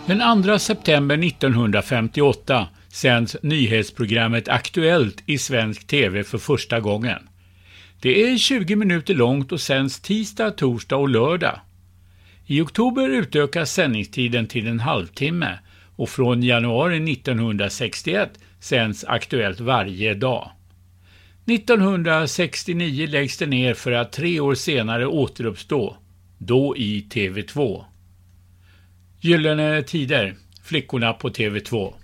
Den 2 september 1958 sänds nyhetsprogrammet Aktuellt i svensk tv för första gången. Det är 20 minuter långt och sänds tisdag, torsdag och lördag. I oktober utökas sändningstiden till en halvtimme och från januari 1961 sänds Aktuellt varje dag. 1969 läggs det ner för att 3 år senare återuppstå, då i TV2. Gyllene tider, flickorna på TV2.